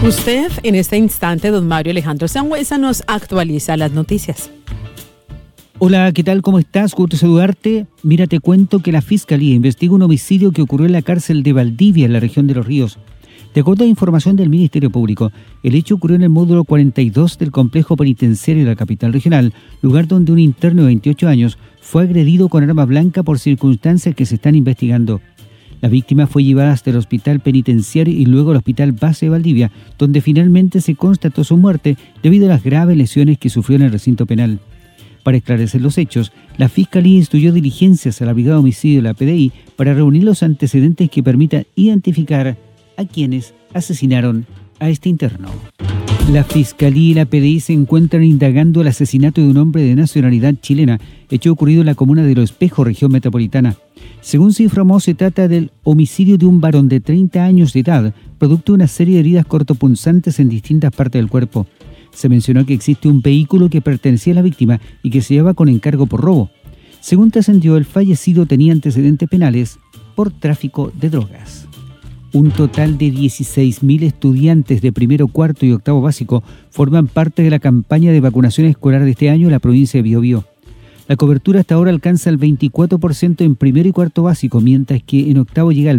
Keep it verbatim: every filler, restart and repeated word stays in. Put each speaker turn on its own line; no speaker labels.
Usted en este instante, don Mario Alejandro Sangüesa, nos actualiza las noticias.
Hola, ¿qué tal? ¿Cómo estás? Gusto saludarte. Mira, te cuento que la Fiscalía investiga un homicidio que ocurrió en la cárcel de Valdivia, en la región de Los Ríos. De acuerdo a información del Ministerio Público, el hecho ocurrió en el módulo cuarenta y dos del complejo penitenciario de la capital regional, lugar donde un interno de veintiocho años fue agredido con arma blanca por circunstancias que se están investigando. La víctima fue llevada hasta el hospital penitenciario y luego al hospital base de Valdivia, donde finalmente se constató su muerte debido a las graves lesiones que sufrió en el recinto penal. Para esclarecer los hechos, la Fiscalía instruyó diligencias a la Brigada de Homicidio de la P D I para reunir los antecedentes que permitan identificar a quienes asesinaron a este interno. La Fiscalía y la P D I se encuentran indagando el asesinato de un hombre de nacionalidad chilena, hecho ocurrido en la comuna de Los Espejos, región metropolitana. Según se informó, se trata del homicidio de un varón de treinta años de edad, producto de una serie de heridas cortopunzantes en distintas partes del cuerpo. Se mencionó que existe un vehículo que pertenecía a la víctima y que se lleva con encargo por robo. Según trascendió, el fallecido tenía antecedentes penales por tráfico de drogas. Un total de dieciséis mil estudiantes de primero, cuarto y octavo básico forman parte de la campaña de vacunación escolar de este año en la provincia de Biobío. La cobertura hasta ahora alcanza el veinticuatro por ciento en primero y cuarto básico, mientras que en octavo llega al